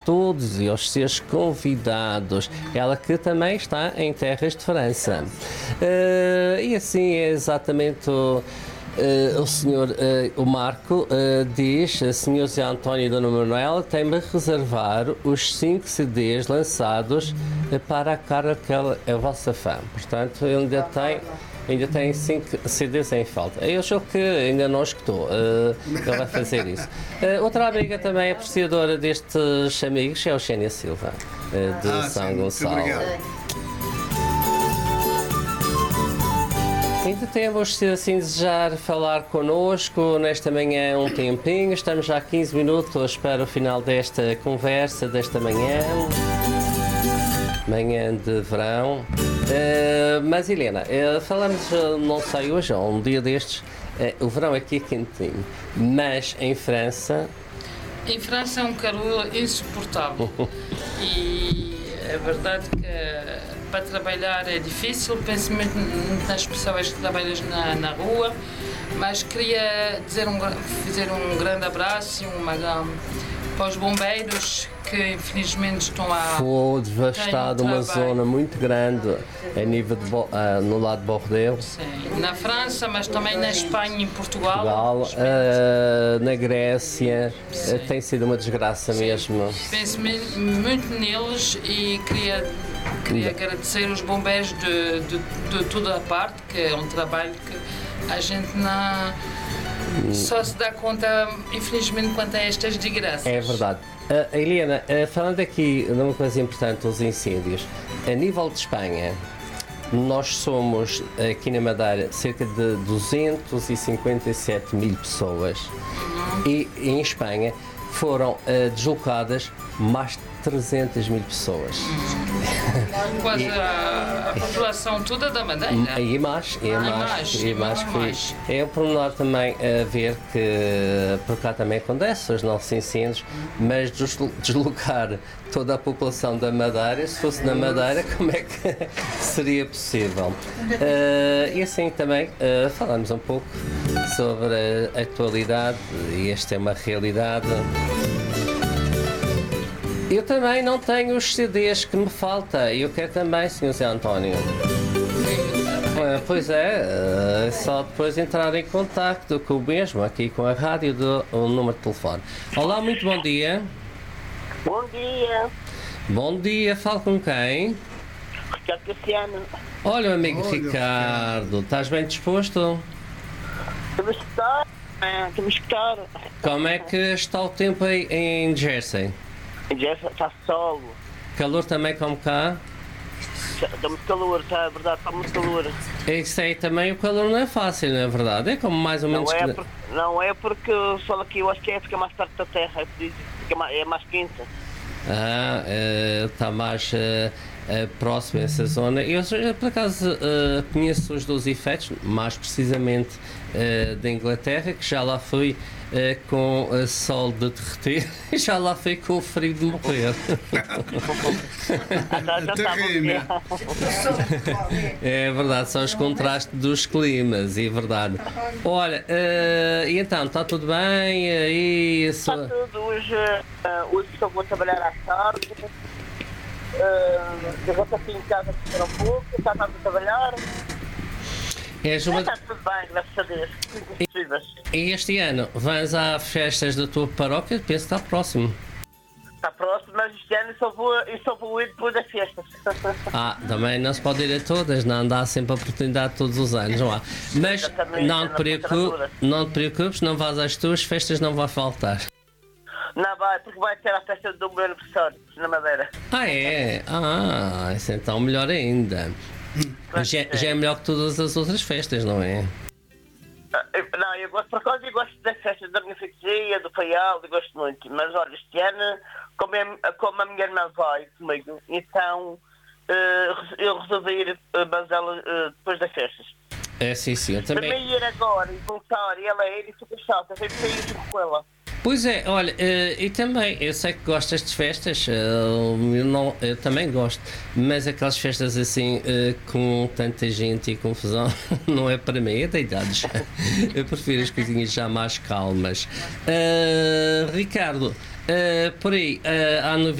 todos e aos seus convidados. Ela que também está em terras de França. E assim é exatamente o senhor, o Marco, diz: Senhor Zé António e Dona Manuela, tem-me reservar os 5 CDs lançados para a cara que ela é a vossa fã. Portanto, ele ainda tem 5 CDs em falta. Eu acho que ainda não escutou. Ele vai fazer isso. Outra amiga também apreciadora destes amigos é a Eugénia Silva, de São Gonçalo. Ainda temos, se assim desejar, falar connosco nesta manhã um tempinho. Estamos já há 15 minutos para o final desta conversa, desta manhã de verão. Mas Helena, falamos, não sei, hoje ou um dia destes, o verão aqui é quentinho, mas em França... Em França é um calor insuportável e é verdade que para trabalhar é difícil, principalmente nas pessoas que trabalham na rua, mas queria fazer um grande abraço e para os bombeiros que infelizmente estão Foi devastado uma zona muito grande a nível no lado de Bordeaux. Sim, na França, mas também na Espanha e em Portugal. Na Grécia, tem sido uma desgraça mesmo. Penso muito neles e queria agradecer os bombeiros de toda a parte, que é um trabalho que a gente só se dá conta, infelizmente, quanto a estas desgraças. É verdade. Helena, falando aqui de uma coisa importante, os incêndios, a nível de Espanha, nós somos aqui na Madeira cerca de 257 mil pessoas e em Espanha foram deslocadas mais de 300 mil pessoas. Quase a população toda da Madeira. E mais. É um pormenor também a ver que por cá também acontece os nossos incêndios, mas deslocar toda a população da Madeira, se fosse na Madeira, como é que seria possível? E assim também falamos um pouco sobre a atualidade, e esta é uma realidade. Eu também não tenho os CDs que me falta. Eu quero também, Sr. Zé António. Pois é, só depois entrar em contacto com o mesmo, aqui com a rádio, do número de telefone. Olá, muito bom dia. Bom dia. Bom dia, falo com quem? Ricardo Cassiano. Olha, amigo Ricardo, estás bem disposto? Estamos a escutar. Como é que está o tempo aí em Jersey? Já está sol. Calor também como cá? Está muito calor, está, é verdade, está muito calor. Isso aí também, o calor não é fácil, não é verdade? É como mais ou menos... Não é porque o sol aqui, eu acho que fica mais perto da terra, é por isso, é mais quente. Está mais próximo a essa zona. Eu, por acaso, conheço os dois efeitos, mais precisamente da Inglaterra, que já lá fui com o sol de derreter e já lá fui com o frio de morrer. É verdade, são os contrastes dos climas, é verdade. Olha, e então, está tudo bem? Aí, está tudo, hoje só vou trabalhar à tarde. Eu vou estar aqui em casa a esperar um pouco, está a trabalhar. Está tudo bem, graças a Deus. E este ano vais às festas da tua paróquia? Penso que está próximo. Está próximo, mas este ano eu só vou ir depois das festas. Também não se pode ir a todas, não dá sempre a oportunidade todos os anos, não há. Mas não te preocupes, não vais às tuas festas, não vai faltar. Não vai, porque vai ter a festa do meu aniversário na Madeira. É? Isso então melhor ainda. Já é melhor que todas as outras festas, não é? Não, eu gosto, por acaso, eu gosto das festas da minha freguesia, do Faial, eu gosto muito. Mas olha, este ano, como a minha irmã vai comigo, então eu resolvi ir, mas ela depois das festas. Sim, eu também. Também ir agora e voltar, e ela ir e fica chata, eu sempre ir com ela. Pois é, olha, e também, eu sei que gostas de festas, eu também gosto, mas aquelas festas assim, com tanta gente e confusão, não é para mim, é da idade já. Eu prefiro as coisinhas já mais calmas. Ricardo, por aí, há novidades.